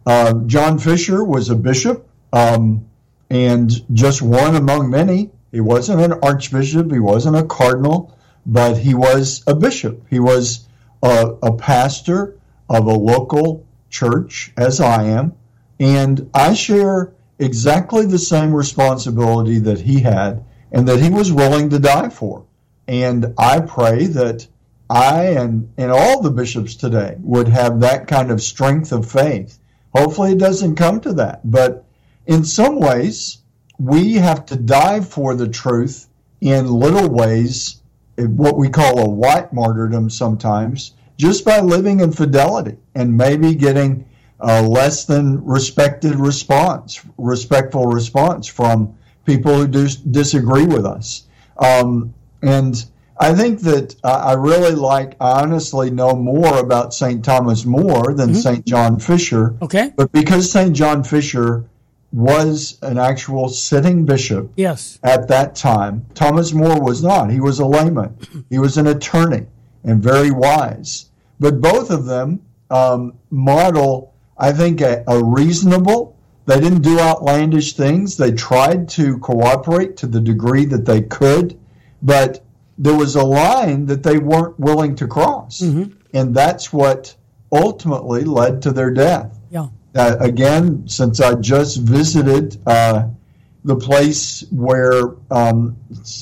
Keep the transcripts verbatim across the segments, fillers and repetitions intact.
Uh, John Fisher was a bishop, um, and just one among many. He wasn't an archbishop, he wasn't a cardinal, but he was a bishop. He was a, a pastor of a local church, as I am, and I share exactly the same responsibility that he had and that he was willing to die for. And I pray that I and, and all the bishops today would have that kind of strength of faith. Hopefully it doesn't come to that. But in some ways, we have to die for the truth in little ways, what we call a white martyrdom sometimes, just by living in fidelity and maybe getting a less than respected response, respectful response from people who do disagree with us. Um, and I think that uh, I really like, I honestly know more about Saint Thomas More than mm-hmm. Saint John Fisher. Okay. But because Saint John Fisher was an actual sitting bishop yes. at that time, Thomas More was not. He was a layman. He was an attorney and very wise. But both of them um, model, I think, a, a reasonable, they didn't do outlandish things. They tried to cooperate to the degree that they could, but there was a line that they weren't willing to cross. Mm-hmm. And that's what ultimately led to their death. Yeah. Uh, again, since I just visited uh, the place where um,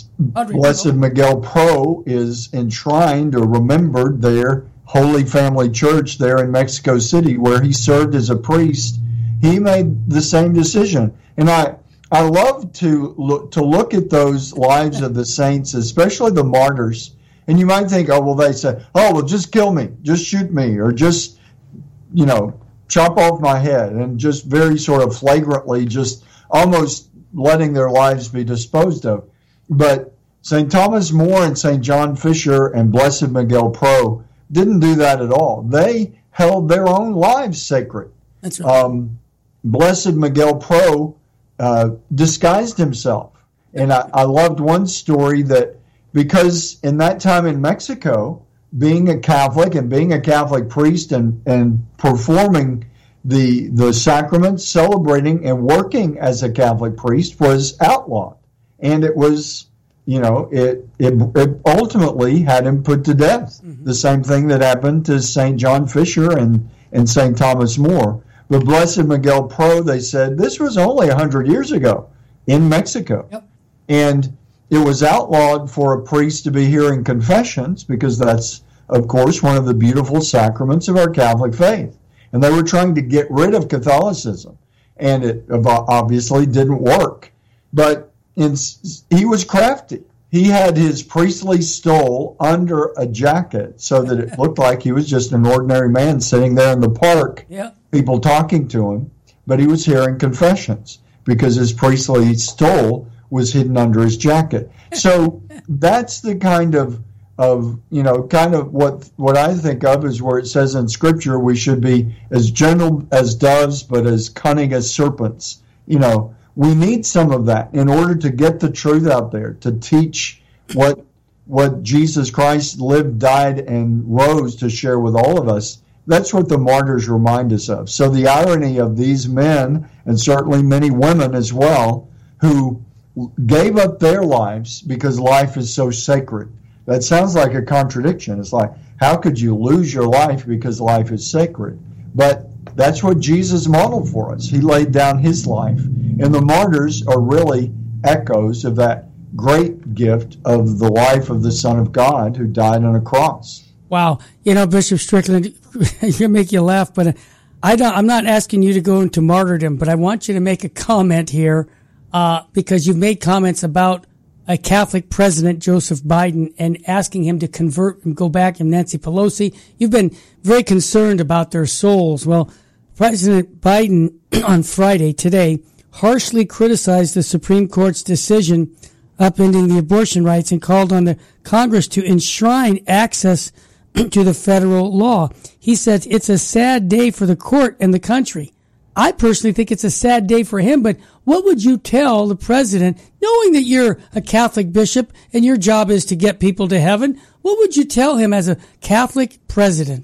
Blessed Miguel Pro is enshrined or remembered there, Holy Family Church there in Mexico City, where he served as a priest, he made the same decision. And I I love to look, to look at those lives of the saints, especially the martyrs. And you might think, oh, well, they say, oh, well, just kill me, just shoot me, or just, you know, chop off my head, and just very sort of flagrantly just almost letting their lives be disposed of. But Saint Thomas More and Saint John Fisher and Blessed Miguel Pro didn't do that at all. They held their own lives sacred. That's right. Um, Blessed Miguel Pro uh, disguised himself. And I, I loved one story that, because in that time in Mexico, being a Catholic and being a Catholic priest and, and performing the the sacraments, celebrating and working as a Catholic priest was outlawed. And it was, you know, it, it, it ultimately had him put to death. Mm-hmm. The same thing that happened to Saint John Fisher and, and Saint Thomas More. But Blessed Miguel Pro, they said, this was only one hundred years ago in Mexico. Yep. And it was outlawed for a priest to be hearing confessions, because that's, of course, one of the beautiful sacraments of our Catholic faith. And they were trying to get rid of Catholicism. And it obviously didn't work. But in, he was crafty. He had his priestly stole under a jacket so that it looked like he was just an ordinary man sitting there in the park, yeah. people talking to him. But he was hearing confessions because his priestly stole was hidden under his jacket. So that's the kind of, of you know, kind of what what I think of is where it says in Scripture we should be as gentle as doves but as cunning as serpents. You know, we need some of that in order to get the truth out there, to teach what what Jesus Christ lived, died, and rose to share with all of us. That's what the martyrs remind us of. So the irony of these men, and certainly many women as well, who gave up their lives because life is so sacred. That sounds like a contradiction. It's like, how could you lose your life because life is sacred? But that's what Jesus modeled for us. He laid down his life. And the martyrs are really echoes of that great gift of the life of the Son of God who died on a cross. Wow. You know, Bishop Strickland, you make you laugh, but I don't, I'm not asking you to go into martyrdom, but I want you to make a comment here uh, because you've made comments about a Catholic president, Joseph Biden, and asking him to convert and go back and Nancy Pelosi. You've been very concerned about their souls. Well, President Biden on Friday, today, harshly criticized the Supreme Court's decision upending the abortion rights and called on the Congress to enshrine access to the federal law. He says it's a sad day for the court and the country. I personally think it's a sad day for him, but what would you tell the president, knowing that you're a Catholic bishop and your job is to get people to heaven? What would you tell him as a Catholic president?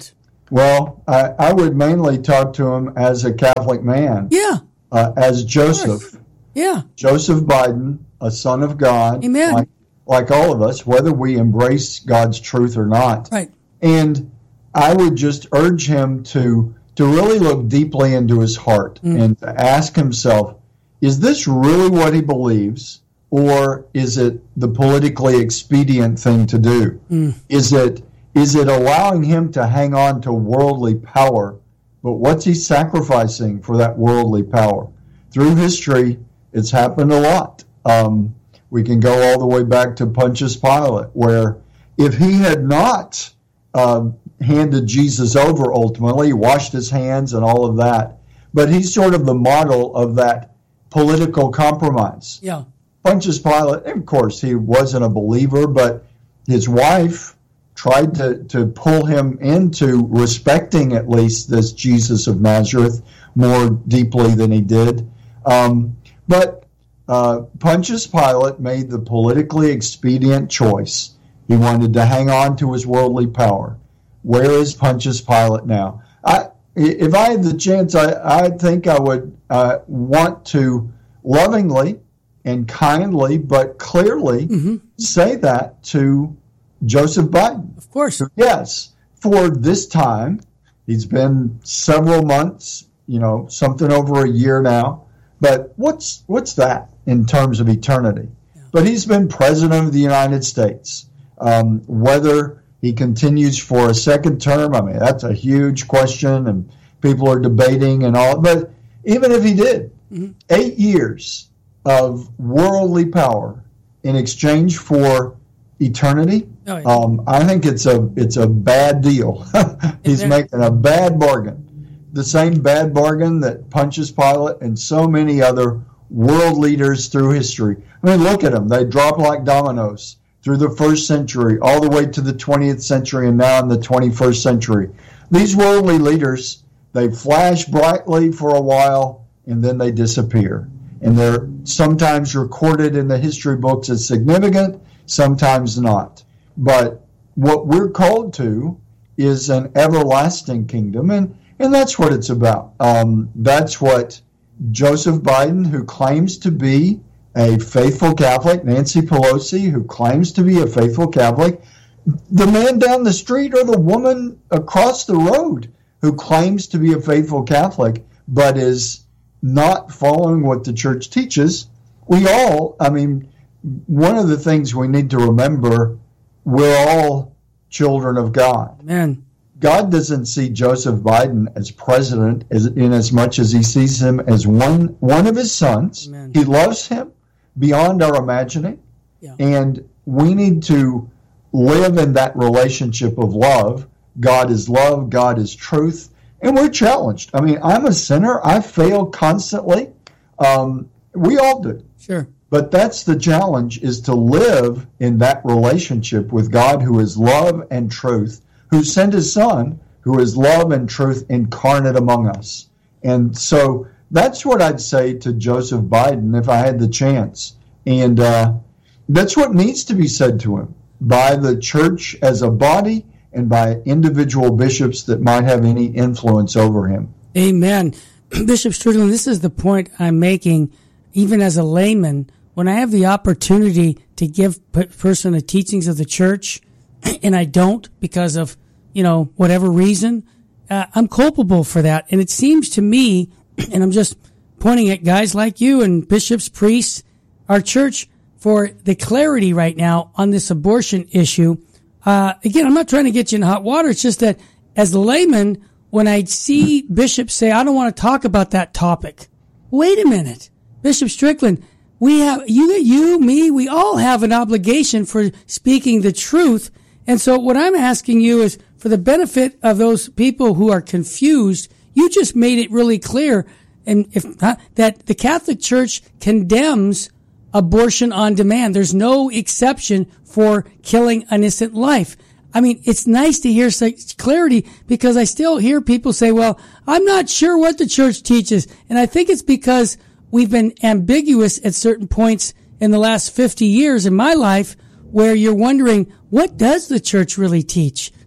Well, I, I would mainly talk to him as a Catholic man. Yeah. Uh, as Joseph. Yeah. Joseph Biden, a son of God. Amen. Like, like all of us, whether we embrace God's truth or not. Right. And I would just urge him to to really look deeply into his heart mm. and to ask himself, is this really what he believes, or is it the politically expedient thing to do? Mm. Is it is it allowing him to hang on to worldly power, but what's he sacrificing for that worldly power? Through history, it's happened a lot. Um, we can go all the way back to Pontius Pilate, where if he had not uh, handed Jesus over ultimately, washed his hands and all of that, but he's sort of the model of that political compromise. Yeah. Pontius Pilate, of course, he wasn't a believer, but his wife tried to, to pull him into respecting at least this Jesus of Nazareth more deeply than he did. Um, but uh, Pontius Pilate made the politically expedient choice. He wanted to hang on to his worldly power. Where is Pontius Pilate now? I, if I had the chance, I, I think I would uh, want to lovingly and kindly, but clearly mm-hmm. say that to Joseph Biden. Of course. Yes. For this time, he's been several months, you know, something over a year now. But what's what's that in terms of eternity? Yeah. But he's been president of the United States. Um, whether he continues for a second term, I mean, that's a huge question, and people are debating and all. But even if he did, mm-hmm. eight years of worldly power in exchange for eternity, oh, yeah. um, I think it's a it's a bad deal. He's making a bad bargain. The same bad bargain that Pontius Pilate and so many other world leaders through history. I mean, look at them. They drop like dominoes through the first century, all the way to the twentieth century, and now in the twenty-first century. These worldly leaders, they flash brightly for a while, and then they disappear. And they're sometimes recorded in the history books as significant, sometimes not. But what we're called to is an everlasting kingdom, and, and that's what it's about. Um, that's what Joseph Biden, who claims to be a faithful Catholic, Nancy Pelosi, who claims to be a faithful Catholic, the man down the street or the woman across the road who claims to be a faithful Catholic, but is not following what the church teaches. We all, I mean, one of the things we need to remember, we're all children of God. Amen. God doesn't see Joseph Biden as president as, in as much as he sees him as one, one of his sons. Amen. He loves him beyond our imagining. Yeah. And we need to live in that relationship of love. God is love. God is truth. And we're challenged. I mean, I'm a sinner. I fail constantly. Um, we all do. Sure. But that's the challenge, is to live in that relationship with God, who is love and truth, who sent his son, who is love and truth incarnate among us. And so that's what I'd say to Joseph Biden if I had the chance. And uh, that's what needs to be said to him by the church as a body and by individual bishops that might have any influence over him. Amen. Bishop Strickland, this is the point I'm making, even as a layman. When I have the opportunity to give a person the teachings of the church, and I don't because of, you know, whatever reason, uh, I'm culpable for that. And it seems to me, and I'm just pointing at guys like you and bishops, priests, our church, for the clarity right now on this abortion issue. Uh, again, I'm not trying to get you in hot water. It's just that as a layman, when I see bishops say, I don't want to talk about that topic. Wait a minute. Bishop Strickland, we have, you, you, me, we all have an obligation for speaking the truth. And so what I'm asking you is, for the benefit of those people who are confused, you just made it really clear, and if uh, that the Catholic Church condemns abortion on demand. There's no exception for killing an innocent life. I mean, it's nice to hear such clarity, because I still hear people say, well, I'm not sure what the church teaches. And I think it's because we've been ambiguous at certain points in the last fifty years in my life, where you're wondering, what does the church really teach?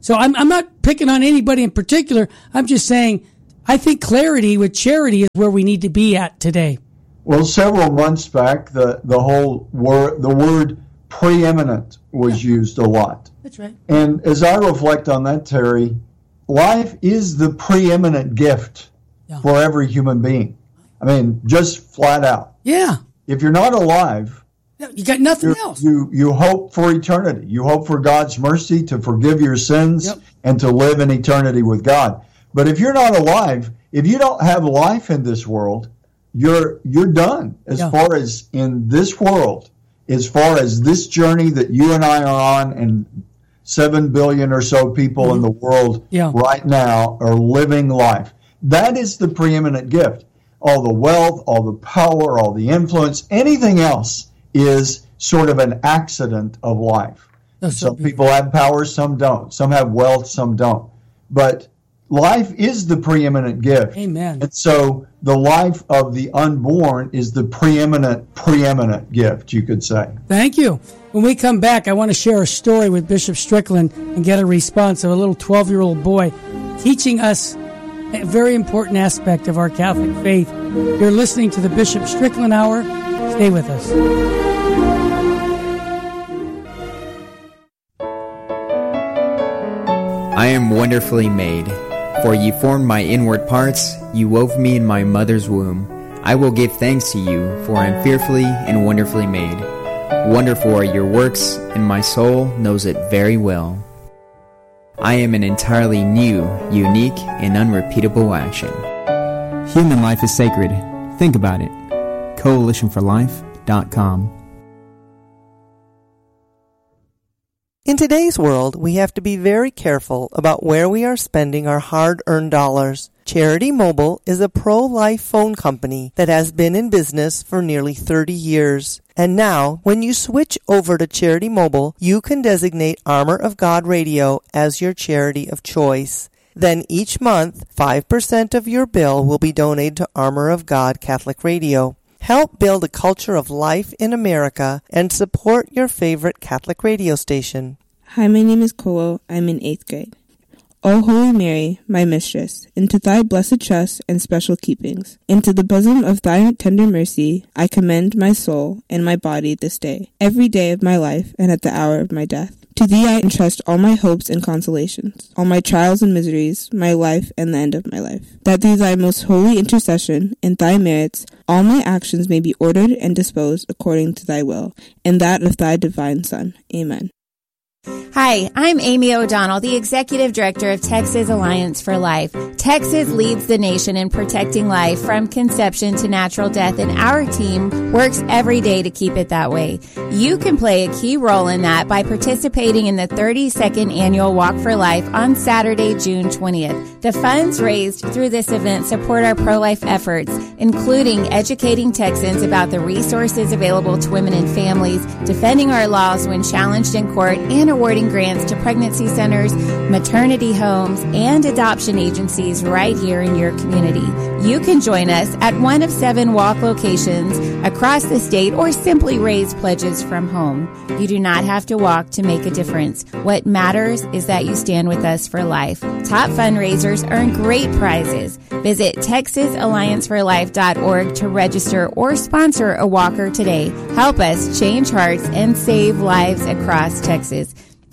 So I'm, I'm not picking on anybody in particular. I'm just saying I think clarity with charity is where we need to be at today. Well, several months back, the, the whole word, the word preeminent was yeah. used a lot. That's right. And as I reflect on that, Terry, life is the preeminent gift yeah. for every human being. I mean, just flat out. Yeah. If you're not alive, no, you got nothing else. You you hope for eternity. You hope for God's mercy to forgive your sins yep. and to live in eternity with God. But if you're not alive, if you don't have life in this world, you're you're done as yeah. far as in this world, as far as this journey that you and I are on, and seven billion or so people mm-hmm. in the world yeah. right now are living life. That is the preeminent gift. All the wealth, all the power, all the influence, anything else is sort of an accident of life. That's some so people have power, some don't. Some have wealth, some don't. But life is the preeminent gift. Amen. And so the life of the unborn is the preeminent, preeminent gift, you could say. Thank you. When we come back, I want to share a story with Bishop Strickland and get a response of a little twelve-year-old boy teaching us a very important aspect of our Catholic faith. You're listening to the Bishop Strickland Hour. Stay with us. I am wonderfully made, for you formed my inward parts, you wove me in my mother's womb. I will give thanks to you, for I am fearfully and wonderfully made. Wonderful are your works, and my soul knows it very well. I am an entirely new, unique, and unrepeatable action. Human life is sacred. Think about it. coalition for life dot com. In today's world, we have to be very careful about where we are spending our hard-earned dollars. Charity Mobile is a pro-life phone company that has been in business for nearly thirty years. And now, when you switch over to Charity Mobile, you can designate Armor of God Radio as your charity of choice. Then each month, five percent of your bill will be donated to Armor of God Catholic Radio. Help build a culture of life in America and support your favorite Catholic radio station. Hi, my name is Kowo. I'm in eighth grade. O Holy Mary, my mistress, into thy blessed trust and special keepings, into the bosom of thy tender mercy, I commend my soul and my body this day, every day of my life and at the hour of my death. To thee I entrust all my hopes and consolations, all my trials and miseries, my life and the end of my life, that through thy most holy intercession and thy merits, all my actions may be ordered and disposed according to thy will, and that of thy divine Son. Amen. Hi, I'm Amy O'Donnell, the Executive Director of Texas Alliance for Life. Texas leads the nation in protecting life from conception to natural death, and our team works every day to keep it that way. You can play a key role in that by participating in the thirty-second Annual Walk for Life on Saturday, June twentieth. The funds raised through this event support our pro-life efforts, including educating Texans about the resources available to women and families, defending our laws when challenged in court, and awarding grants to pregnancy centers, maternity homes, and adoption agencies right here in your community. You can join us at one of seven walk locations across the state or simply raise pledges from home. You do not have to walk to make a difference. What matters is that you stand with us for life. Top fundraisers earn great prizes. Visit texas alliance for life dot org to register or sponsor a walker today. Help us change hearts and save lives across Texas.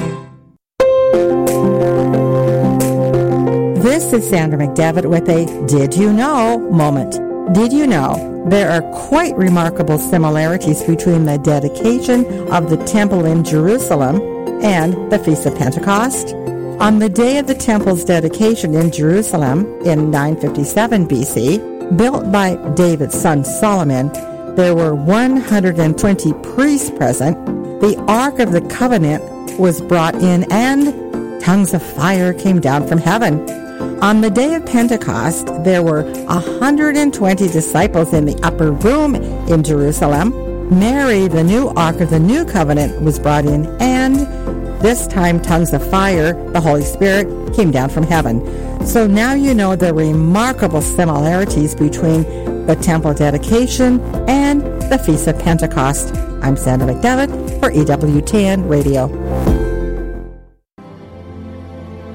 This is Sandra McDevitt with a Did You Know moment. Did you know there are quite remarkable similarities between the dedication of the temple in Jerusalem and the Feast of Pentecost? On the day of the temple's dedication in Jerusalem in nine fifty-seven B C, built by David's son Solomon, there were one hundred twenty priests present. The Ark of the Covenant was brought in, and tongues of fire came down from heaven. On the day of Pentecost, there were one hundred twenty disciples in the upper room in Jerusalem. Mary, the new Ark of the New Covenant, was brought in, and this time tongues of fire, the Holy Spirit, came down from heaven. So now you know the remarkable similarities between the temple dedication and the Feast of Pentecost. I'm Sandra McDevitt for E W T N Radio.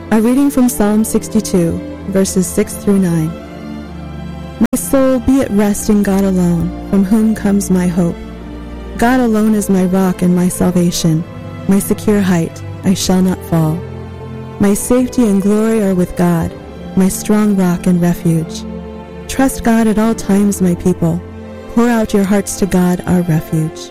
A reading from Psalm sixty-two, verses six through nine. My soul, be at rest in God alone, from whom comes my hope. God alone is my rock and my salvation, my secure height, I shall not fall. My safety and glory are with God, my strong rock and refuge. Trust God at all times, my people. Pour out your hearts to God, our refuge.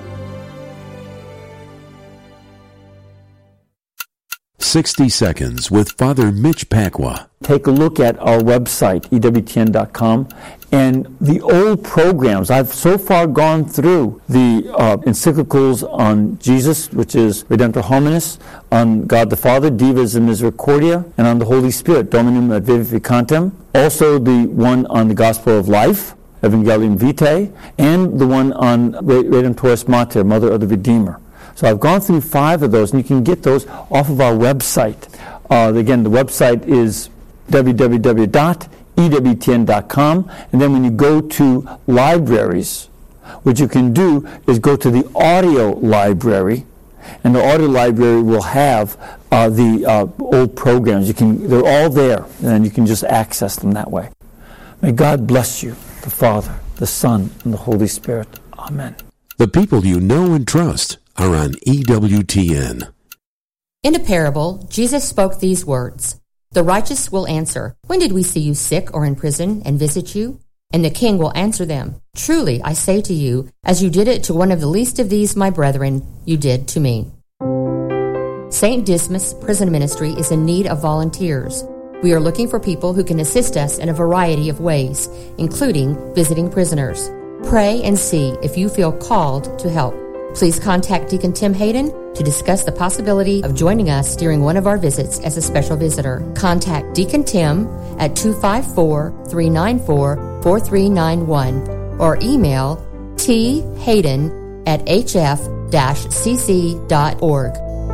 sixty Seconds with Father Mitch Pacwa. Take a look at our website, E W T N dot com, and the old programs. I've so far gone through the uh, encyclicals on Jesus, which is Redemptor Hominis, on God the Father, Divas and Misericordia, and on the Holy Spirit, Dominum et Vivificantem. Also the one on the Gospel of Life, Evangelium Vitae, and the one on Redemptoris Mater, Mother of the Redeemer. So I've gone through five of those, and you can get those off of our website. Uh, again, the website is w w w dot e w t n dot com, and then when you go to libraries, what you can do is go to the audio library, and the audio library will have uh, the uh, old programs. You can, they're all there, and you can just access them that way. May God bless you, the Father, the Son, and the Holy Spirit. Amen. The people you know and trust are on E W T N. In a parable, Jesus spoke these words, "The righteous will answer, when did we see you sick or in prison and visit you? And the king will answer them, truly I say to you, as you did it to one of the least of these my brethren, you did to me." Saint Dismas Prison Ministry is in need of volunteers. We are looking for people who can assist us in a variety of ways, including visiting prisoners. Pray and see if you feel called to help. Please contact Deacon Tim Hayden to discuss the possibility of joining us during one of our visits as a special visitor. Contact Deacon Tim at two five four, three nine four, four three nine one or email thayden at h f dash c c dot org.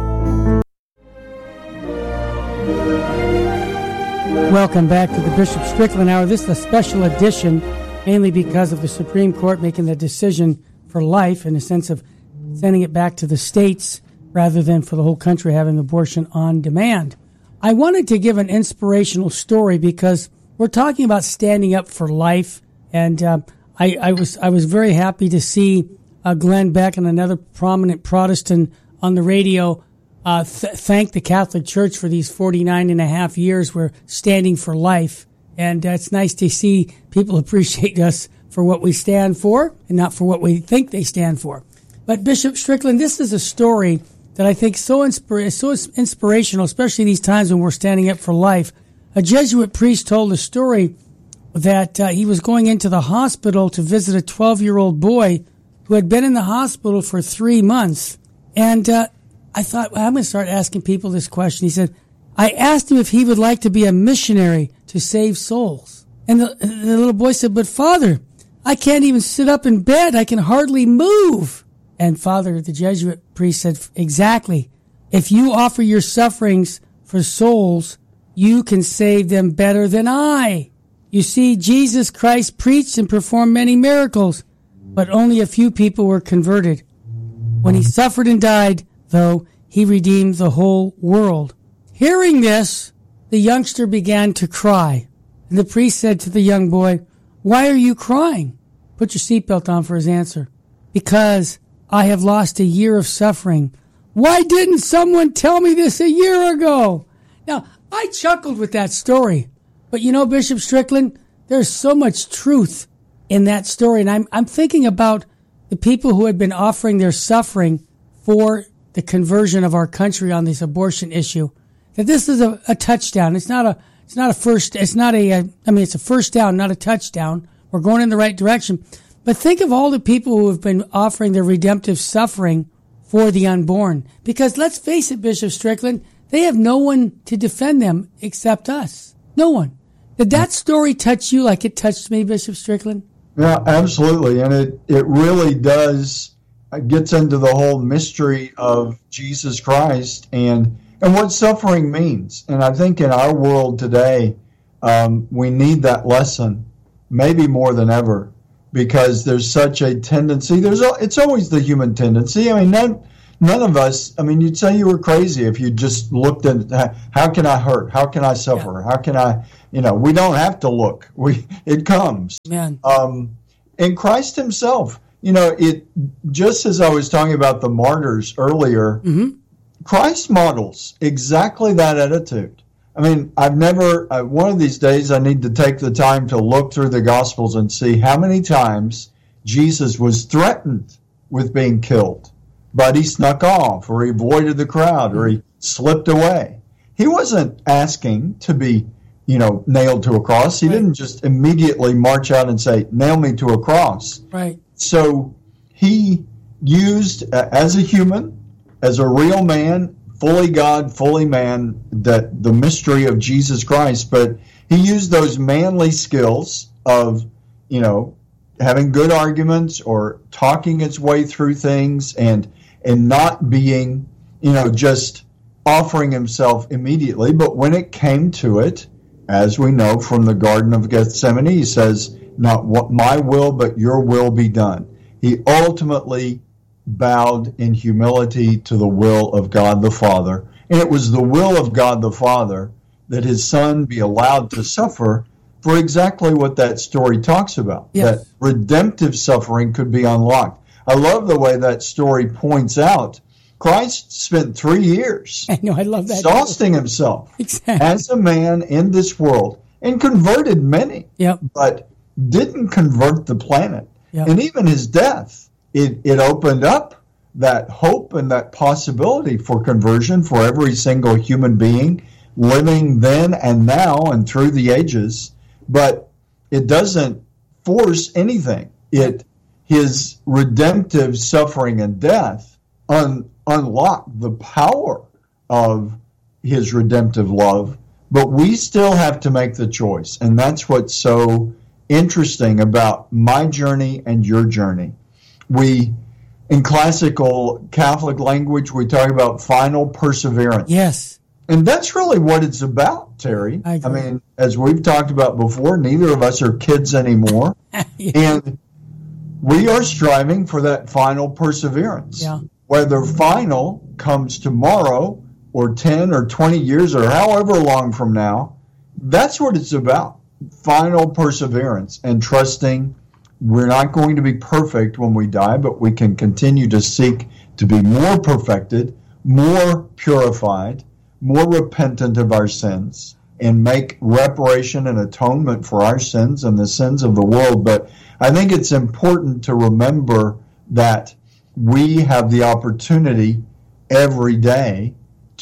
Welcome back to the Bishop Strickland Hour. This is a special edition, mainly because of the Supreme Court making the decision for life in the sense of sending it back to the states rather than for the whole country having abortion on demand. I wanted to give an inspirational story because we're talking about standing up for life, and uh, I, I was I was very happy to see uh, Glenn Beck and another prominent Protestant on the radio uh, th- thank the Catholic Church for these forty-nine and a half years we're standing for life, and uh, it's nice to see people appreciate us for what we stand for and not for what we think they stand for. But Bishop Strickland, this is a story that I think so inspira- so inspirational, especially these times when we're standing up for life. A Jesuit priest told a story that uh, he was going into the hospital to visit a twelve-year-old boy who had been in the hospital for three months. And uh, I thought, well, I'm going to start asking people this question. He said, I asked him if he would like to be a missionary to save souls. And the, the little boy said, but Father, I can't even sit up in bed. I can hardly move. And Father, the Jesuit priest, said, exactly. If you offer your sufferings for souls, you can save them better than I. You see, Jesus Christ preached and performed many miracles, but only a few people were converted. When he suffered and died, though, he redeemed the whole world. Hearing this, the youngster began to cry. And the priest said to the young boy, why are you crying? Put your seatbelt on for his answer. Because I have lost a year of suffering. Why didn't someone tell me this a year ago? Now, I chuckled with that story. But you know, Bishop Strickland, there's so much truth in that story. And I'm, I'm thinking about the people who had been offering their suffering for the conversion of our country on this abortion issue. That this is a, a touchdown. It's not a, it's not a first, it's not a, a, I mean, it's a first down, not a touchdown. We're going in the right direction. But think of all the people who have been offering their redemptive suffering for the unborn. Because let's face it, Bishop Strickland, they have no one to defend them except us. No one. Did that story touch you like it touched me, Bishop Strickland? Yeah, absolutely. And it, it really does, it gets into the whole mystery of Jesus Christ and, and what suffering means. And I think in our world today, um, we need that lesson, maybe more than ever. Because there's such a tendency, there's a, it's always the human tendency. I mean, not, none of us, I mean, you'd say you were crazy if you just looked at how can I hurt? How can I suffer? Yeah. How can I, you know, we don't have to look. We It comes. Man. Um, and Christ himself, you know, it just as I was talking about the martyrs earlier, mm-hmm. Christ models exactly that attitude. I mean, I've never, uh, one of these days I need to take the time to look through the Gospels and see how many times Jesus was threatened with being killed, but he snuck off, or he avoided the crowd, or he slipped away. He wasn't asking to be, you know, nailed to a cross. He right. didn't just immediately march out and say, nail me to a cross. Right. So he used, uh, as a human, as a real man, fully God, fully man, that the mystery of Jesus Christ, but he used those manly skills of, you know, having good arguments or talking its way through things and and not being, you know, just offering himself immediately. But when it came to it, as we know from the Garden of Gethsemane, he says, not what my will, but your will be done. He ultimately bowed in humility to the will of God the Father. And it was the will of God the Father that his son be allowed to suffer for exactly what that story talks about. Yes. That redemptive suffering could be unlocked. I love the way that story points out Christ spent three years I know, I love that exhausting himself exactly. as a man in this world and converted many, yep. but didn't convert the planet. Yep. And even his death, it, it opened up that hope and that possibility for conversion for every single human being living then and now and through the ages. But it doesn't force anything. It his redemptive suffering and death un, unlocked the power of his redemptive love. But we still have to make the choice. And that's what's so interesting about my journey and your journey. We, in classical Catholic language, we talk about final perseverance. Yes. And that's really what it's about, Terry. I, I mean, as we've talked about before, neither of us are kids anymore. yeah. And we are striving for that final perseverance. Yeah. Whether final comes tomorrow or ten or twenty years or however long from now, that's what it's about. Final perseverance and trusting we're not going to be perfect when we die, but we can continue to seek to be more perfected, more purified, more repentant of our sins, and make reparation and atonement for our sins and the sins of the world. But I think it's important to remember that we have the opportunity every day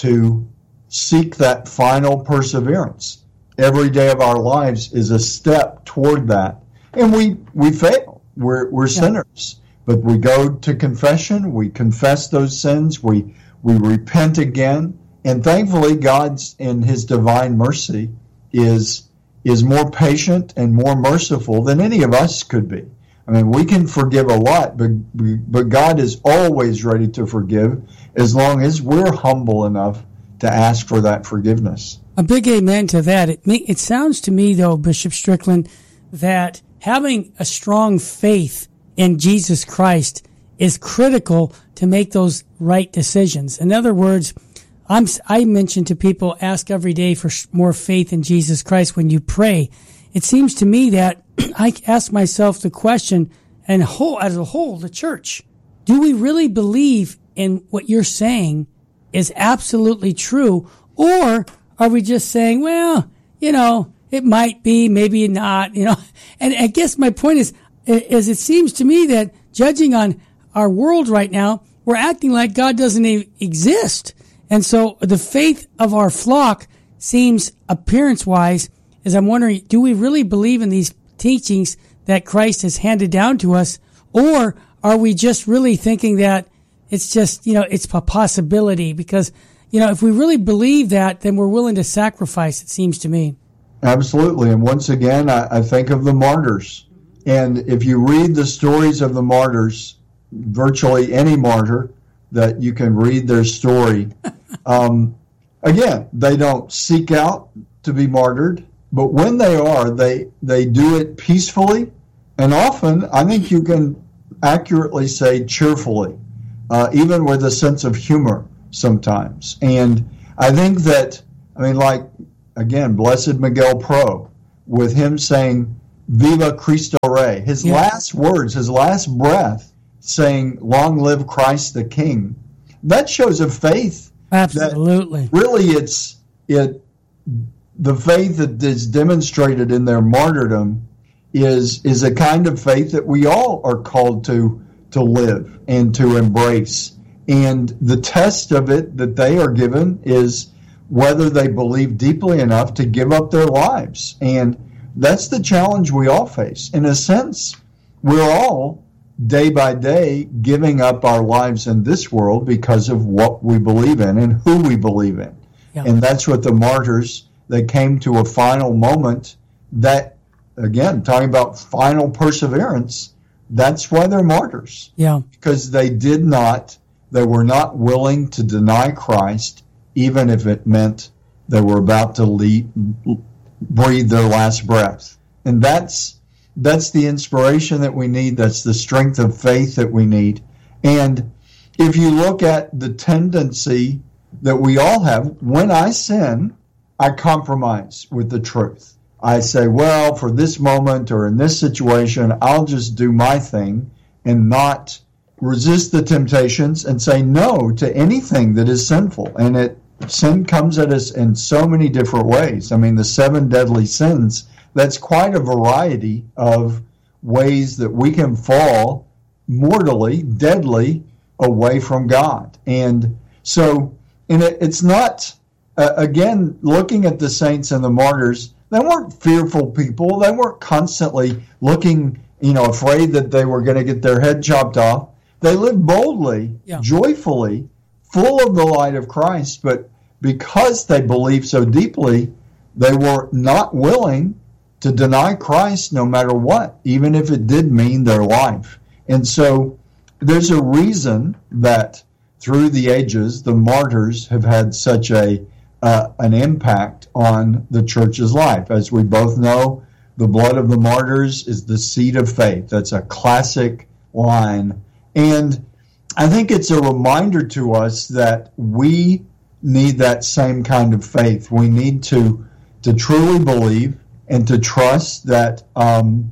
to seek that final perseverance. Every day of our lives is a step toward that. And we, we fail. We're, we're yeah. sinners. But we go to confession, we confess those sins, we, we repent again. And thankfully, God's, in his divine mercy, is is more patient and more merciful than any of us could be. I mean, we can forgive a lot, but but God is always ready to forgive as long as we're humble enough to ask for that forgiveness. A big amen to that. It, it sounds to me, though, Bishop Strickland, that having a strong faith in Jesus Christ is critical to make those right decisions. In other words, I'm, I mention to people, ask every day for more faith in Jesus Christ when you pray. It seems to me that I ask myself the question, and whole, as a whole, the church, do we really believe in what you're saying is absolutely true? Or are we just saying, well, you know, it might be, maybe not, you know? And I guess my point is, is it seems to me that judging on our world right now, we're acting like God doesn't even exist. And so the faith of our flock seems, appearance-wise, as I'm wondering, do we really believe in these teachings that Christ has handed down to us? Or are we just really thinking that it's just, you know, it's a possibility? Because, you know, if we really believe that, then we're willing to sacrifice, it seems to me. Absolutely. And once again, I, I think of the martyrs. And if you read the stories of the martyrs, virtually any martyr that you can read their story, um, again, they don't seek out to be martyred, but when they are, they they do it peacefully, and often, I think you can accurately say cheerfully. uh, even with a sense of humor sometimes. And I think that, I mean, like, again, Blessed Miguel Pro, with him saying, Viva Cristo Rey, his yeah. last words, his last breath, saying, long live Christ the King, that shows a faith. Absolutely. That really, it's it. The faith that is demonstrated in their martyrdom is is a kind of faith that we all are called to to live and to embrace. And the test of it that they are given is whether they believe deeply enough to give up their lives. And that's the challenge we all face. In a sense, we're all, day by day, giving up our lives in this world because of what we believe in and who we believe in. Yeah. And that's what the martyrs that came to a final moment, that, again, talking about final perseverance, that's why they're martyrs. Yeah. Because they did not, they were not willing to deny Christ, even if it meant they were about to leave, breathe their last breath. And that's that's the inspiration that we need. That's the strength of faith that we need. And if you look at the tendency that we all have, when I sin, I compromise with the truth. I say, well, for this moment or in this situation, I'll just do my thing and not resist the temptations and say no to anything that is sinful. And it sin comes at us in so many different ways. I mean, the seven deadly sins, that's quite a variety of ways that we can fall mortally, deadly away from God. And so, and it, it's not, uh, again, looking at the saints and the martyrs, they weren't fearful people. They weren't constantly looking, you know, afraid that they were going to get their head chopped off. They lived boldly, yeah. joyfully, full of the light of Christ, but because they believed so deeply, they were not willing to deny Christ no matter what, even if it did mean their life. And so there's a reason that through the ages, the martyrs have had such a uh, an impact on the church's life. As we both know, the blood of the martyrs is the seed of faith. That's a classic line. And I think it's a reminder to us that we need that same kind of faith. We need to to truly believe and to trust that um,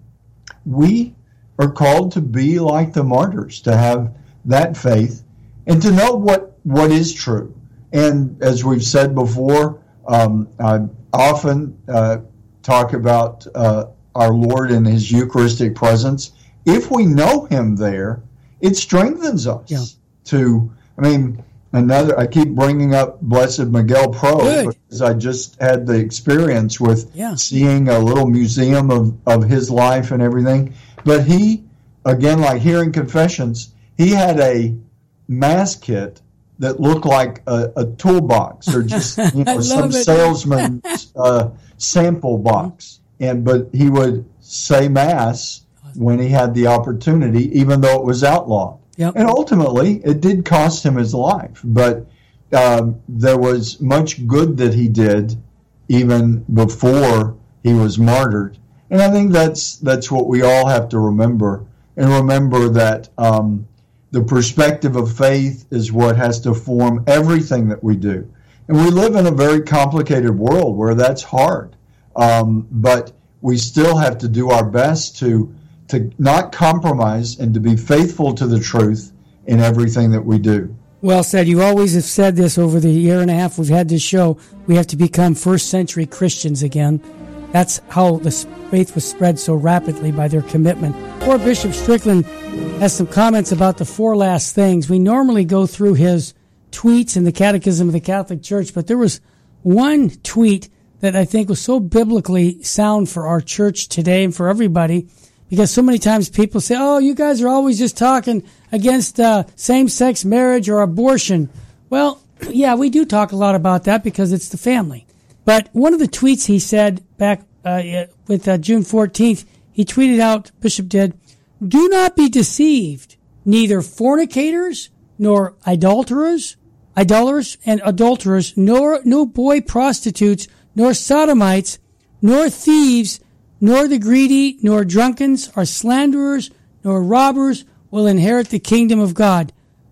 we are called to be like the martyrs, to have that faith and to know what, what is true. And as we've said before, um, I often uh, talk about uh, our Lord and his Eucharistic presence. If we know him there, it strengthens us yeah. to, I mean, another, I keep bringing up Blessed Miguel Pro Good. because I just had the experience with yeah. seeing a little museum of, of his life and everything. But he, again, like hearing confessions, he had a mass kit that looked like a, a toolbox or just you know some salesman's uh, sample box. And but he would say mass when he had the opportunity, even though it was outlawed. Yep. And ultimately, it did cost him his life. But um, there was much good that he did even before he was martyred. And I think that's that's what we all have to remember. And remember that um, the perspective of faith is what has to form everything that we do. And we live in a very complicated world where that's hard. Um, but we still have to do our best to to not compromise and to be faithful to the truth in everything that we do. Well said. You always have said this over the year and a half we've had this show. We have to become first century Christians again. That's how the faith was spread so rapidly, by their commitment. Poor Bishop Strickland has some comments about the four last things. We normally go through his tweets in the Catechism of the Catholic Church, but there was one tweet that I think was so biblically sound for our church today and for everybody, because so many times people say, oh, you guys are always just talking against uh, same-sex marriage or abortion. Well, yeah, we do talk a lot about that because it's the family. But one of the tweets he said back uh, with uh, June fourteenth, he tweeted out, Bishop did, do not be deceived. Neither fornicators, nor idolaters, idolaters and adulterers, nor no boy prostitutes, nor sodomites, nor thieves, nor the greedy, nor drunkens, or slanderers, nor robbers will inherit the kingdom of God.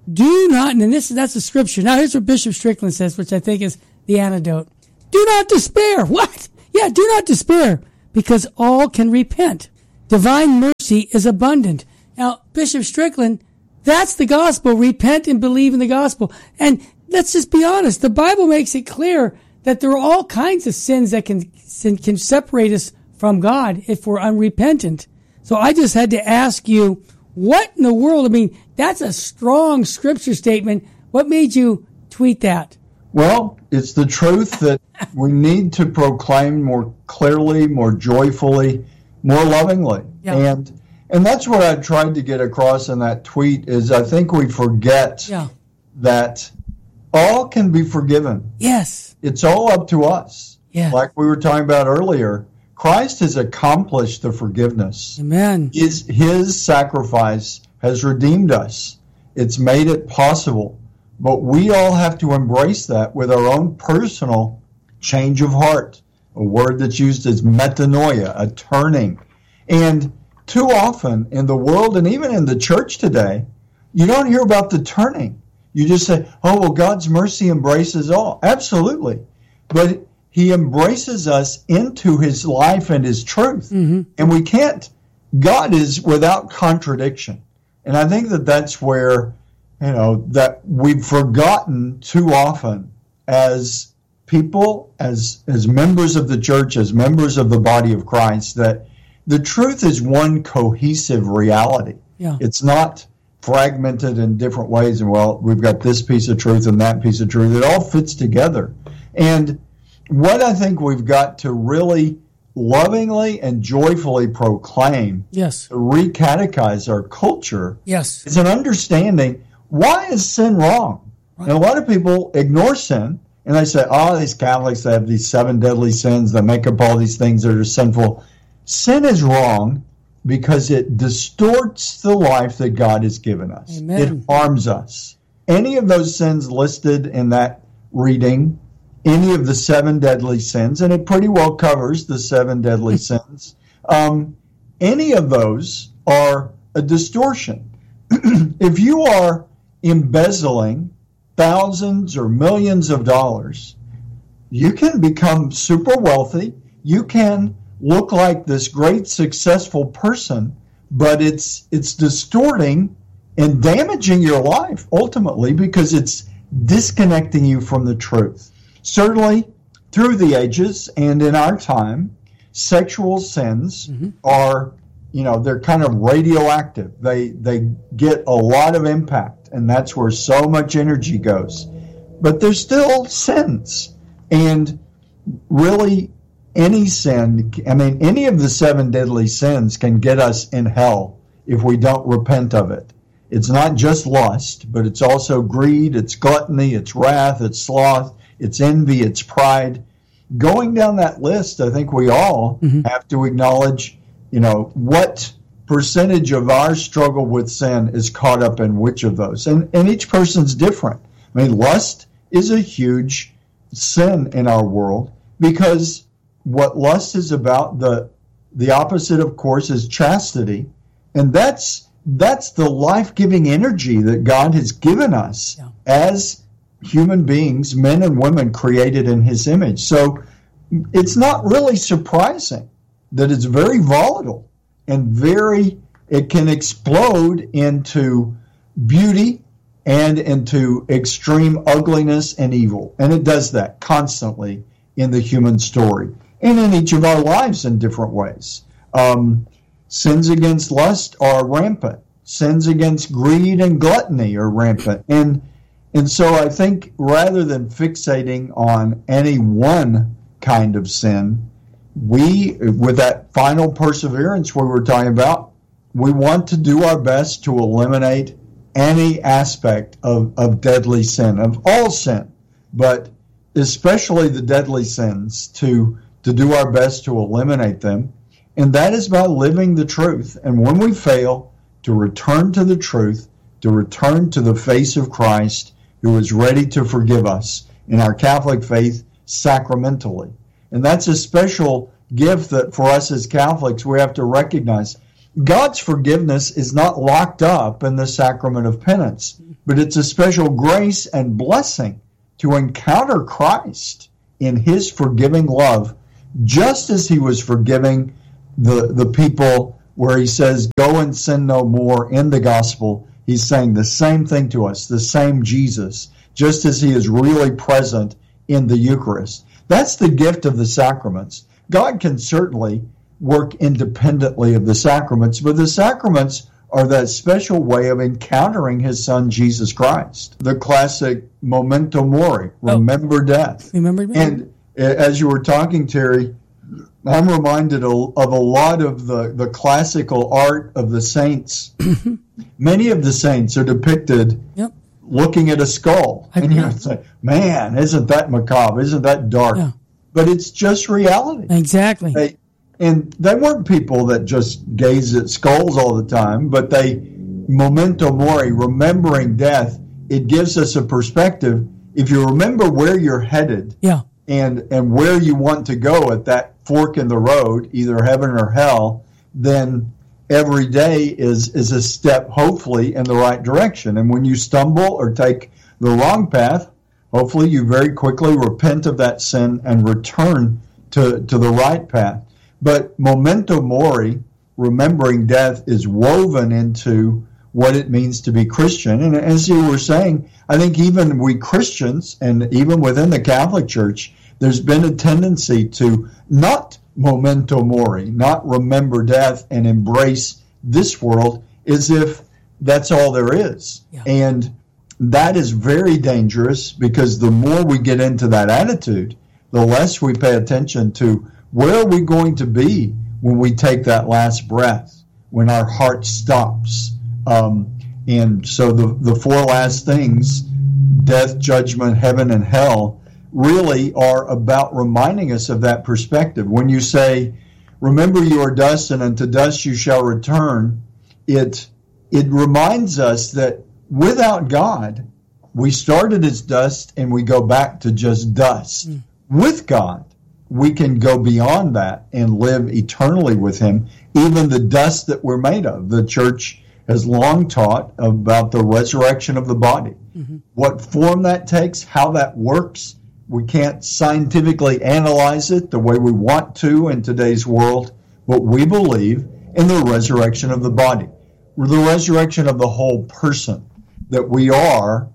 Do not, and this that's the scripture. Now here's what Bishop Strickland says, which I think is the antidote. Do not despair. What? Yeah, do not despair, because all can repent. Divine mercy is abundant. Now, Bishop Strickland, that's the gospel. Repent and believe in the gospel. And let's just be honest. The Bible makes it clear that there are all kinds of sins that can can separate us from God if we're unrepentant. So I just had to ask you, what in the world? I mean, that's a strong scripture statement. What made you tweet that? Well, it's the truth that we need to proclaim more clearly, more joyfully, more lovingly. Yeah. And and that's what I tried to get across in that tweet is I think we forget yeah. that all can be forgiven. Yes. It's all up to us. Yeah. Like we were talking about earlier, Christ has accomplished the forgiveness. Amen. His, his sacrifice has redeemed us. It's made it possible. But we all have to embrace that with our own personal change of heart. A word that's used is metanoia, a turning. And too often in the world and even in the church today, you don't hear about the turning. You just say, oh, well, God's mercy embraces all. Absolutely. But he embraces us into his life and his truth. Mm-hmm. And we can't. God is without contradiction. And I think that that's where, you know, that we've forgotten too often as people, as as members of the church, as members of the body of Christ, that the truth is one cohesive reality. Yeah. It's not fragmented in different ways. And, well, we've got this piece of truth and that piece of truth. It all fits together. And what I think we've got to really lovingly and joyfully proclaim, yes, to recatechize our culture, yes, is an understanding, why is sin wrong? Right. And a lot of people ignore sin, and they say, oh, these Catholics, they have these seven deadly sins that make up all these things that are sinful. Sin is wrong because it distorts the life that God has given us. Amen. It harms us. Any of those sins listed in that reading, any of the seven deadly sins, and it pretty well covers the seven deadly sins, um, any of those are a distortion. If you are embezzling thousands or millions of dollars, you can become super wealthy. You can look like this great successful person, but it's it's distorting and damaging your life ultimately because it's disconnecting you from the truth. Certainly, through the ages and in our time, sexual sins mm-hmm. are, you know, they're kind of radioactive. They they get a lot of impact, and that's where so much energy goes. But they're still sins. And really, any sin, I mean, any of the seven deadly sins can get us in hell if we don't repent of it. It's not just lust, but it's also greed, it's gluttony, it's wrath, it's sloth, it's envy, it's pride. Going down that list, I think we all mm-hmm. have to acknowledge, you know, what percentage of our struggle with sin is caught up in which of those. And, and each person's different. I mean, lust is a huge sin in our world because what lust is about, the the opposite, of course, is chastity. And that's that's the life-giving energy that God has given us yeah. as human beings, men and women created in his image. So it's not really surprising that it's very volatile and very, it can explode into beauty and into extreme ugliness and evil. And it does that constantly in the human story and in each of our lives in different ways. Um, sins against lust are rampant. Sins against greed and gluttony are rampant. And And so I think rather than fixating on any one kind of sin, we, with that final perseverance we were talking about, we want to do our best to eliminate any aspect of, of deadly sin, of all sin, but especially the deadly sins, to, to do our best to eliminate them. And that is by living the truth. And when we fail, to return to the truth, to return to the face of Christ, who is ready to forgive us in our Catholic faith sacramentally. And that's a special gift that for us as Catholics we have to recognize. God's forgiveness is not locked up in the sacrament of penance, but it's a special grace and blessing to encounter Christ in his forgiving love, just as he was forgiving the, the people where he says, go and sin no more in the gospel. He's saying the same thing to us, the same Jesus, just as he is really present in the Eucharist. That's the gift of the sacraments. God can certainly work independently of the sacraments, but the sacraments are that special way of encountering his son, Jesus Christ. The classic memento mori, remember oh. death. Remember death. And as you were talking, Terry, I'm reminded of a lot of the, the classical art of the saints. Many of the saints are depicted yep. looking at a skull. I and you say, man, isn't that macabre? Isn't that dark? Yeah. But it's just reality. Exactly. They, and they weren't people that just gaze at skulls all the time, but they, memento mori, remembering death, it gives us a perspective. If you remember where you're headed yeah. and, and where you want to go at that fork in the road, either heaven or hell, then every day is, is a step, hopefully, in the right direction. And when you stumble or take the wrong path, hopefully you very quickly repent of that sin and return to, to the right path. But memento mori, remembering death, is woven into what it means to be Christian. And as you were saying, I think even we Christians, and even within the Catholic Church, there's been a tendency to not memento mori, not remember death and embrace this world as if that's all there is. Yeah. And that is very dangerous, because the more we get into that attitude, the less we pay attention to where are we going to be when we take that last breath, when our heart stops. Um, and so the, the four last things, death, judgment, heaven, and hell, really are about reminding us of that perspective. When you say, remember you are dust, and unto dust you shall return, it it reminds us that without God, we started as dust and we go back to just dust. Mm. With God, we can go beyond that and live eternally with him, even the dust that we're made of. The church has long taught about the resurrection of the body. Mm-hmm. What form that takes, how that works, we can't scientifically analyze it the way we want to in today's world, but we believe in the resurrection of the body, the resurrection of the whole person, that we are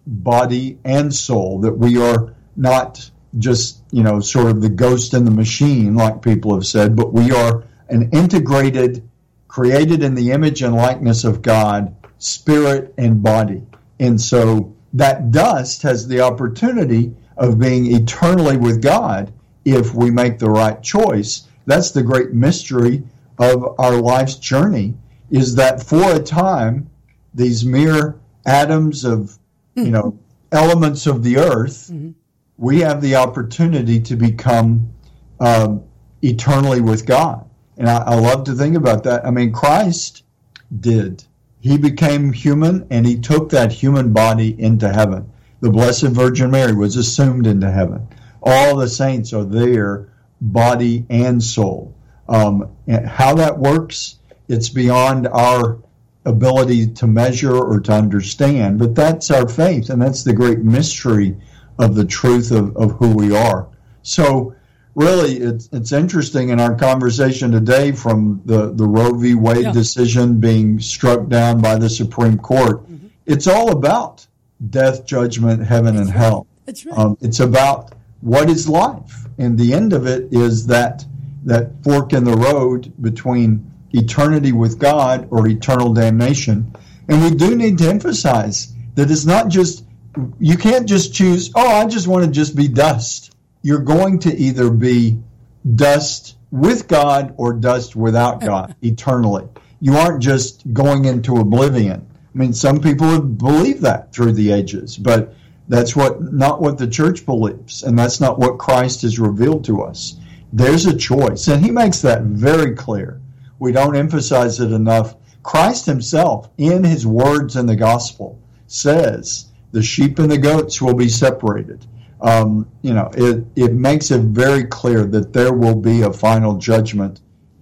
body and soul, that we are not just, you know, sort of the ghost in the machine, like people have said, but we are an integrated, created in the image and likeness of God, spirit and body. And so that dust has the opportunity of being eternally with God if we make the right choice. That's the great mystery of our life's journey, is that for a time, these mere atoms of, you know, elements of the earth, mm-hmm. we have the opportunity to become um, eternally with God. And I, I love to think about that. I mean, Christ did. He became human, and he took that human body into heaven. The Blessed Virgin Mary was assumed into heaven. All the saints are there, body and soul. Um, and how that works, it's beyond our ability to measure or to understand, but that's our faith, and that's the great mystery of the truth of, of who we are. So really, it's it's interesting in our conversation today, from the, the Roe v. Wade yeah. decision being struck down by the Supreme Court, mm-hmm. it's all about death, judgment, heaven, that's and right. hell. That's right. Um, it's about what is life, and the end of it is that that fork in the road between eternity with God or eternal damnation. And we do need to emphasize that it's not just, you can't just choose, oh, I just want to just be dust. You're going to either be dust with God or dust without God eternally. You aren't just going into oblivion. I mean, some people have believed that through the ages, but that's what not what the church believes, and that's not what Christ has revealed to us. There's a choice, and he makes that very clear. We don't emphasize it enough. Christ himself, in his words in the gospel, says the sheep and the goats will be separated. Um, you know, it, it makes it very clear that there will be a final judgment,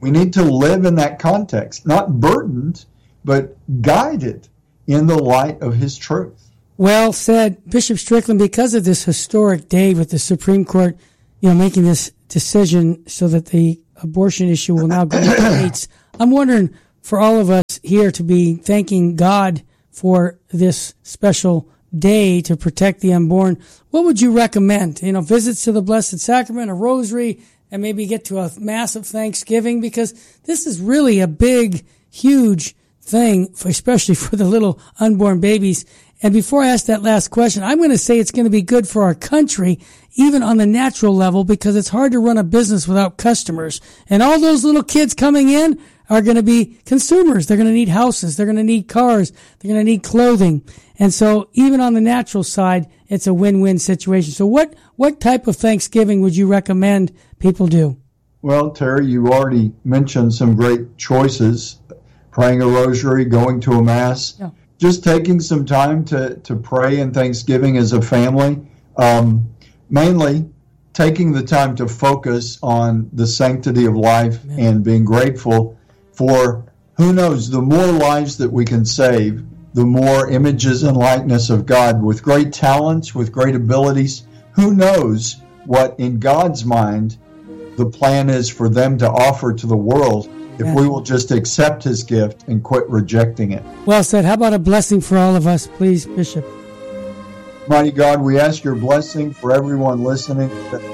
We need to live in that context, not burdened, but guided in the light of his truth. Well said, Bishop Strickland. Because of this historic day with the Supreme Court, you know, making this decision so that the abortion issue will now go to the states, I'm wondering for all of us here to be thanking God for this special day to protect the unborn. What would you recommend? You know, visits to the Blessed Sacrament, a rosary, and maybe get to a mass of Thanksgiving, because this is really a big, huge thing, for, especially for the little unborn babies. And before I ask that last question, I'm going to say it's going to be good for our country, even on the natural level, because it's hard to run a business without customers. And all those little kids coming in are going to be consumers. They're going to need houses. They're going to need cars. They're going to need clothing. And so even on the natural side, it's a win-win situation. So what, what type of Thanksgiving would you recommend people do? Well, Terry, you already mentioned some great choices. Praying a rosary, going to a mass, yeah. Just taking some time to, to pray in Thanksgiving as a family. Um, mainly taking the time to focus on the sanctity of life Amen. And being grateful for, who knows, the more lives that we can save, the more images and likeness of God with great talents, with great abilities. Who knows what in God's mind the plan is for them to offer to the world if we will just accept his gift and quit rejecting it. Well said. How about a blessing for all of us, please, Bishop? Mighty God, we ask your blessing for everyone listening.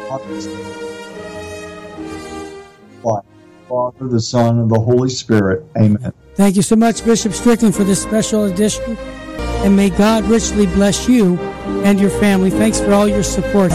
Father, the Son, and the Holy Spirit. Amen. Thank you so much, Bishop Strickland, for this special edition. And may God richly bless you and your family. Thanks for all your support.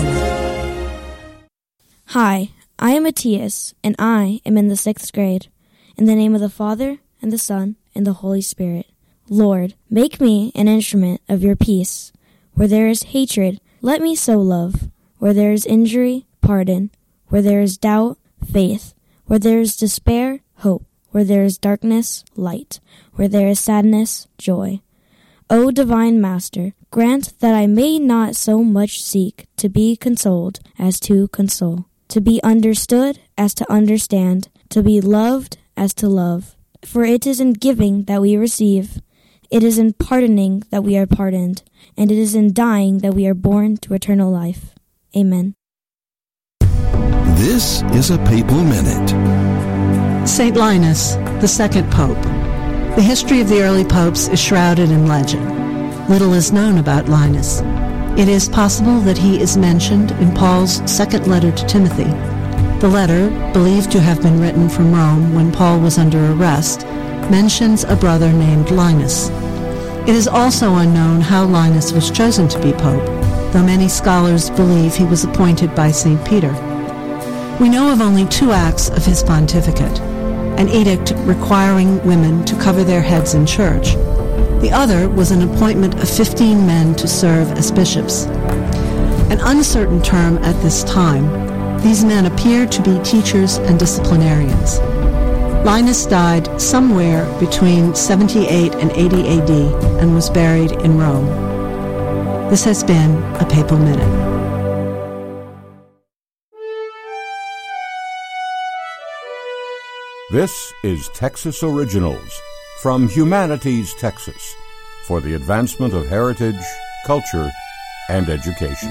Hi, I am Matthias, and I am in the sixth grade. In the name of the Father, and the Son, and the Holy Spirit. Lord, make me an instrument of your peace. Where there is hatred, let me sow love. Where there is injury, pardon. Where there is doubt, faith. Where there is despair, hope. Where there is darkness, light. Where there is sadness, joy. O divine Master, grant that I may not so much seek to be consoled as to console, to be understood as to understand, to be loved as to love. For it is in giving that we receive, it is in pardoning that we are pardoned, and it is in dying that we are born to eternal life. Amen. This is a Papal Minute. Saint Linus, the second Pope. The history of the early popes is shrouded in legend. Little is known about Linus. It is possible that he is mentioned in Paul's second letter to Timothy. The letter, believed to have been written from Rome when Paul was under arrest, mentions a brother named Linus. It is also unknown how Linus was chosen to be pope, though many scholars believe he was appointed by Saint Peter. We know of only two acts of his pontificate: an edict requiring women to cover their heads in church. The other was an appointment of fifteen men to serve as bishops. An uncertain term at this time, these men appear to be teachers and disciplinarians. Linus died somewhere between seventy-eight and eighty A D and was buried in Rome. This has been a Papal Minute. This is Texas Originals from Humanities Texas for the advancement of heritage, culture, and education.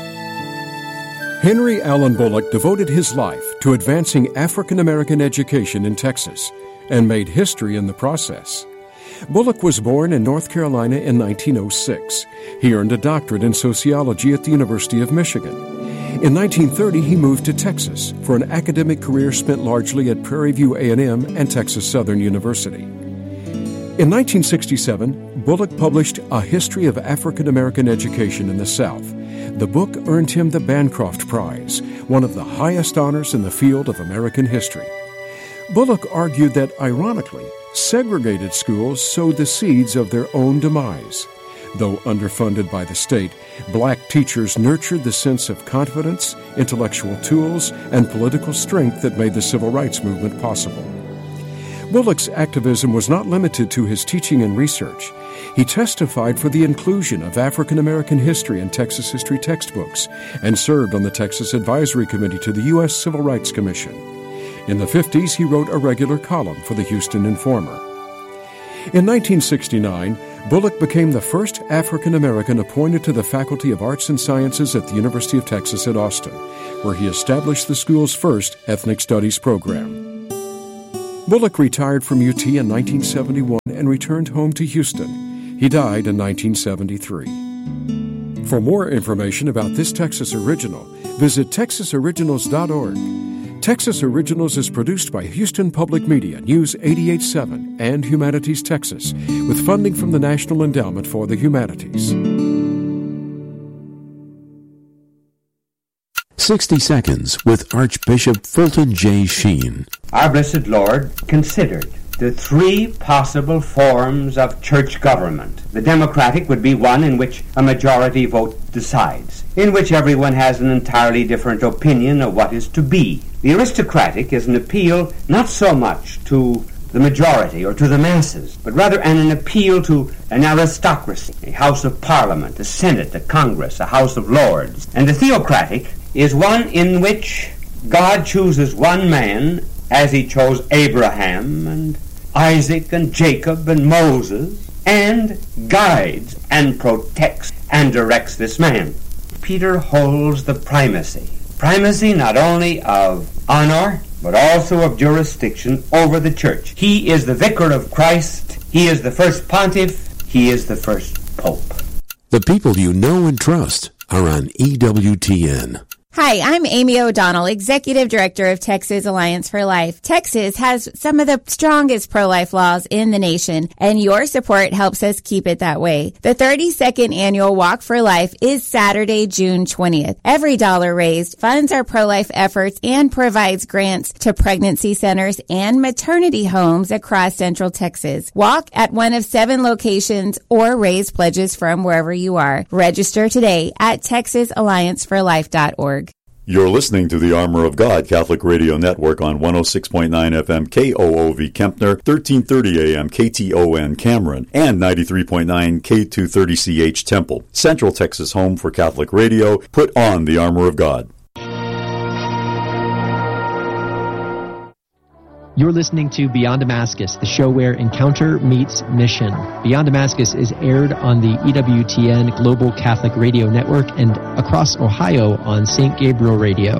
Henry Allen Bullock devoted his life to advancing African American education in Texas and made history in the process. Bullock was born in North Carolina in nineteen oh six. He earned a doctorate in sociology at the University of Michigan. In nineteen thirty, he moved to Texas for an academic career spent largely at Prairie View A and M and Texas Southern University. In nineteen sixty-seven, Bullock published A History of African American Education in the South. The book earned him the Bancroft Prize, one of the highest honors in the field of American history. Bullock argued that, ironically, segregated schools sowed the seeds of their own demise. Though underfunded by the state, black teachers nurtured the sense of confidence, intellectual tools, and political strength that made the civil rights movement possible. Bullock's activism was not limited to his teaching and research. He testified for the inclusion of African American history in Texas history textbooks and served on the Texas Advisory Committee to the U S Civil Rights Commission. In the fifties, he wrote a regular column for the Houston Informer. In nineteen sixty-nine, Bullock became the first African-American appointed to the Faculty of Arts and Sciences at the University of Texas at Austin, where he established the school's first ethnic studies program. Bullock retired from U T in nineteen seventy-one and returned home to Houston. He died in nineteen seventy-three. For more information about this Texas Original, visit texas originals dot org. Texas Originals is produced by Houston Public Media, News eighty-eight point seven, and Humanities Texas, with funding from the National Endowment for the Humanities. sixty Seconds with Archbishop Fulton J. Sheen. Our blessed Lord considered the three possible forms of church government. The democratic would be one in which a majority vote decides, in which everyone has an entirely different opinion of what is to be. The aristocratic is an appeal not so much to the majority or to the masses, but rather an, an appeal to an aristocracy, a House of Parliament, a Senate, a Congress, a House of Lords. And the theocratic is one in which God chooses one man as he chose Abraham and Isaac and Jacob and Moses, and guides and protects and directs this man. Peter holds the primacy. Primacy not only of honor, but also of jurisdiction over the church. He is the vicar of Christ. He is the first pontiff. He is the first pope. The people you know and trust are on E W T N. Hi, I'm Amy O'Donnell, Executive Director of Texas Alliance for Life. Texas has some of the strongest pro-life laws in the nation, and your support helps us keep it that way. The thirty-second Annual Walk for Life is Saturday, June twentieth. Every dollar raised funds our pro-life efforts and provides grants to pregnancy centers and maternity homes across Central Texas. Walk at one of seven locations or raise pledges from wherever you are. Register today at texas alliance for life dot org. You're listening to the Armor of God Catholic Radio Network on one oh six point nine F M K O O V Kempner, thirteen thirty A M K T O N Cameron, and ninety-three point nine K two thirty C H Temple. Central Texas home for Catholic radio. Put on the Armor of God. You're listening to Beyond Damascus, the show where encounter meets mission. Beyond Damascus is aired on the E W T N Global Catholic Radio Network and across Ohio on Saint Gabriel Radio.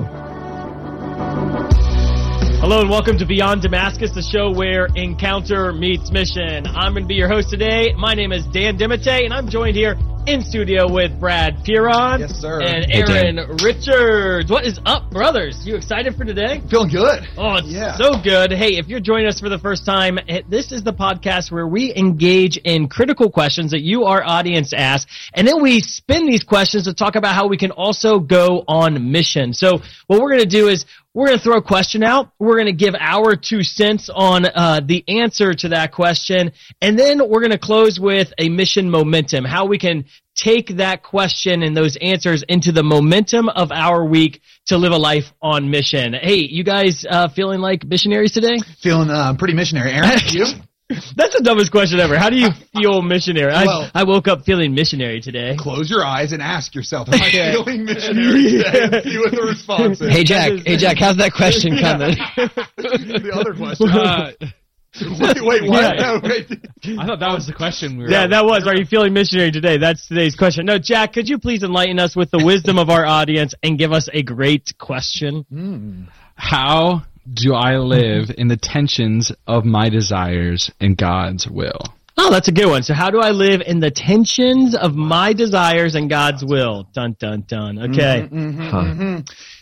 Hello and welcome to Beyond Damascus, the show where encounter meets mission. I'm going to be your host today. My name is Dan Dimite, and I'm joined here in studio with Brad Piron. Yes, sir. And Aaron hey, Richards. What is up, brothers? You excited for today? Feeling good. Oh, it's yeah. so good. Hey, if you're joining us for the first time, this is the podcast where we engage in critical questions that you, our audience, ask, and then we spin these questions to talk about how we can also go on mission. So what we're going to do is we're going to throw a question out. We're going to give our two cents on uh, the answer to that question. And then we're going to close with a mission momentum, how we can take that question and those answers into the momentum of our week to live a life on mission. Hey, you guys uh, feeling like missionaries today? Feeling uh, pretty missionary. Aaron, you? That's the dumbest question ever. How do you feel missionary? Well, I, I woke up feeling missionary today. Close your eyes and ask yourself, am I feeling missionary today? And see what the response is. Hey, Jack. Hey, Jack, how's that question coming? The other question. Uh, wait, wait, what? Yeah. No, wait. I thought that was the question we were Yeah, at. that was. Are you feeling missionary today? That's today's question. No, Jack, could you please enlighten us with the wisdom of our audience and give us a great question? Mm. How do I live in the tensions of my desires and God's will? Oh, that's a good one. So how do I live in the tensions of my desires and God's will? Dun, dun, dun. Okay. Mm-hmm, mm-hmm, huh. mm-hmm.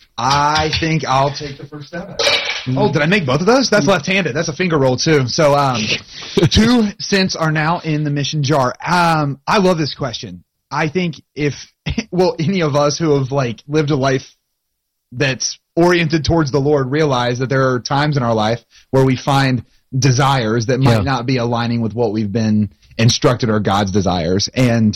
I think I'll take the first step. Oh, did I make both of those? That's left-handed. That's a finger roll, too. So um, two cents are now in the mission jar. Um, I love this question. I think if, well, any of us who have, like, lived a life that's oriented towards the Lord realize that there are times in our life where we find desires that might yeah. not be aligning with what we've been instructed are God's desires. And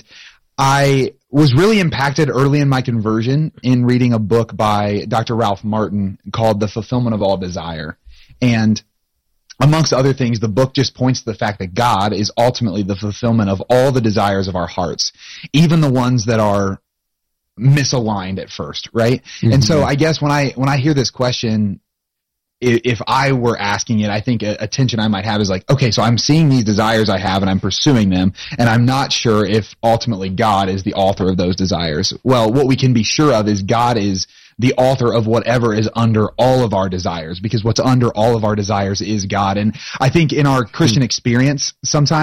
I was really impacted early in my conversion in reading a book by Doctor Ralph Martin called The Fulfillment of All Desire. And amongst other things, the book just points to the fact that God is ultimately the fulfillment of all the desires of our hearts, even the ones that are misaligned at first, right? Mm-hmm. And so I guess when I when I hear this question, if, if I were asking it, I think a, a tension I might have is like, okay, so I'm seeing these desires I have and I'm pursuing them, and I'm not sure if ultimately God is the author of those desires. Well, what we can be sure of is God is the author of whatever is under all of our desires, because what's under all of our desires is God. And I think in our Christian experience, sometimes